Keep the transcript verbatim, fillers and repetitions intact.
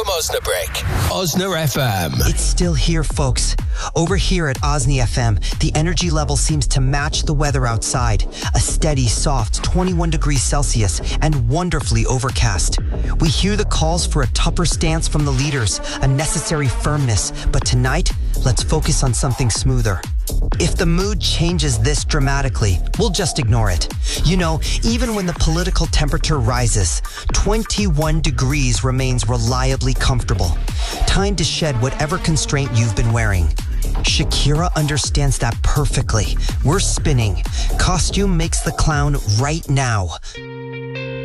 from Osnabrück. Osna F M. It's still here, folks. Over here at Osni F M, the energy level seems to match the weather outside. A steady, soft twenty-one degrees Celsius and wonderfully overcast. We hear the calls for a tougher stance from the leaders, a necessary firmness. But tonight, let's focus on something smoother. If the mood changes this dramatically, we'll just ignore it. You know, even when the political temperature rises, twenty-one degrees remains reliably comfortable. Time to shed whatever constraint you've been wearing. Shakira understands that perfectly. We're spinning. Costume makes the clown right now.